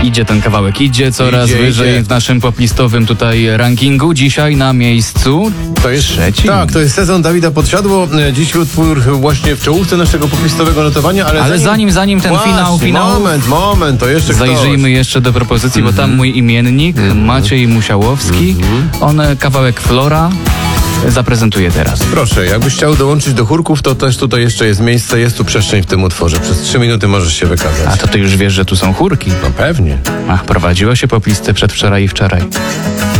Idzie ten kawałek, idzie coraz wyżej w naszym poplistowym tutaj rankingu. Dzisiaj na miejscu To jest trzecim. Tak, to jest sezon Dawida Podsiadło. Dziś utwór właśnie w czołówce naszego poplistowego notowania, ale zanim ten finał. Moment, to jeszcze Zajrzyjmy jeszcze do propozycji, bo tam mój imiennik, Maciej Musiałowski, on kawałek Flora zaprezentuje teraz. Proszę, jakbyś chciał dołączyć do chórków, to też tutaj jeszcze jest miejsce, jest tu przestrzeń w tym utworze. Przez 3 minuty możesz się wykazać. A to ty już wiesz, że tu są chórki. No pewnie. Ach, prowadziło się poplistę przedwczoraj i wczoraj.